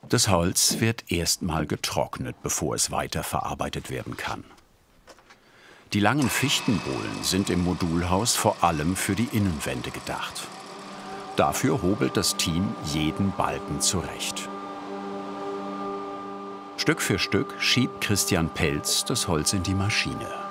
Das Holz wird erstmal getrocknet, bevor es weiterverarbeitet werden kann. Die langen Fichtenbohlen sind im Modulhaus vor allem für die Innenwände gedacht. Dafür hobelt das Team jeden Balken zurecht. Stück für Stück schiebt Christian Pelz das Holz in die Maschine.